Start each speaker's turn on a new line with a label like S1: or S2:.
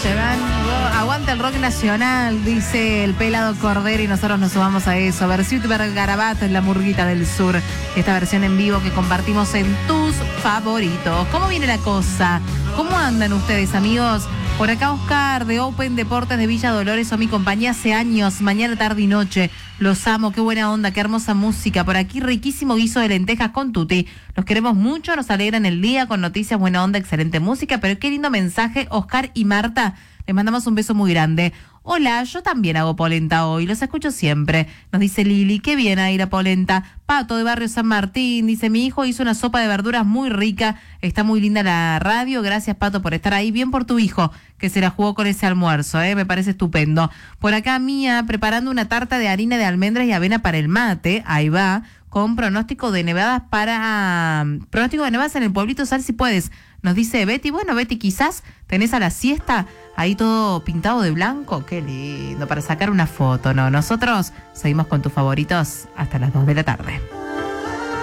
S1: se van. Aguanta el rock nacional, dice el Pelado Cordero, y nosotros nos sumamos a eso. Versuit Vergarabat en la Murguita del Sur. Esta versión en vivo que compartimos en tus favoritos. ¿Cómo viene la cosa? ¿Cómo andan ustedes, amigos? Por acá Oscar de Open Deportes de Villa Dolores, son mi compañía hace años, mañana, tarde y noche. Los amo, qué buena onda, qué hermosa música. Por aquí riquísimo guiso de lentejas con tutti. Los queremos mucho, nos alegran el día con noticias, buena onda, excelente música. Pero qué lindo mensaje, Oscar y Marta. Les mandamos un beso muy grande. Hola, yo también hago polenta hoy, los escucho siempre. Nos dice Lili, qué bien ahí la polenta. Pato de Barrio San Martín, dice, mi hijo hizo una sopa de verduras muy rica. Está muy linda la radio, gracias Pato por estar ahí. Bien por tu hijo, que se la jugó con ese almuerzo, me parece estupendo. Por acá Mía, preparando una tarta de harina de almendras y avena para el mate, ahí va, con pronóstico de nevadas en el pueblito, sal si puedes. Nos dice Betty, bueno Betty, quizás tenés a la siesta ahí todo pintado de blanco, qué lindo, para sacar una foto, ¿no? Nosotros seguimos con tus favoritos hasta las 2 de la tarde.